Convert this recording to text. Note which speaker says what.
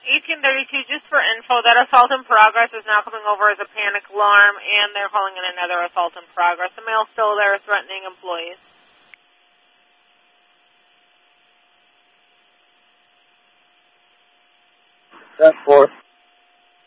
Speaker 1: 1832, just for info, that assault in progress is now coming over as a panic alarm, and they're calling in another assault in progress. The male's still there threatening employees.
Speaker 2: That 4.